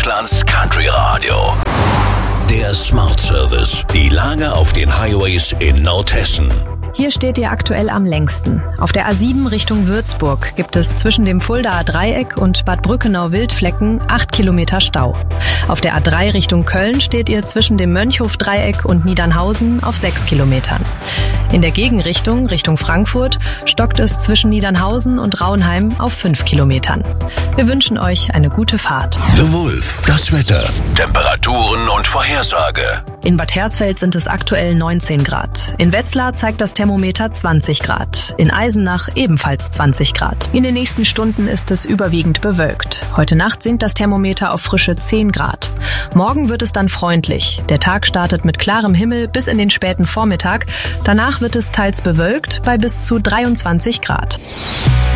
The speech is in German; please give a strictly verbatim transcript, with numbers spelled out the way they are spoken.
Deutschlands Country Radio. Der Smart Service. Die Lage auf den Highways in Nordhessen. Hier steht ihr aktuell am längsten. Auf der A sieben Richtung Würzburg gibt es zwischen dem Fuldaer Dreieck und Bad Brückenau-Wildflecken acht Kilometer Stau. Auf der A drei Richtung Köln steht ihr zwischen dem Mönchhof-Dreieck und Niedernhausen auf sechs Kilometern. In der Gegenrichtung, Richtung Frankfurt, stockt es zwischen Niedernhausen und Raunheim auf fünf Kilometern. Wir wünschen euch eine gute Fahrt. The Wolf, das Wetter, Temperaturen und Vorhersage. In Bad Hersfeld sind es aktuell neunzehn Grad. In Wetzlar zeigt das Thermometer zwanzig Grad. In Eisenach ebenfalls zwanzig Grad. In den nächsten Stunden ist es überwiegend bewölkt. Heute Nacht sinkt das Thermometer auf frische zehn Grad. Morgen wird es dann freundlich. Der Tag startet mit klarem Himmel bis in den späten Vormittag. Danach wird es teils bewölkt bei bis zu dreiundzwanzig Grad.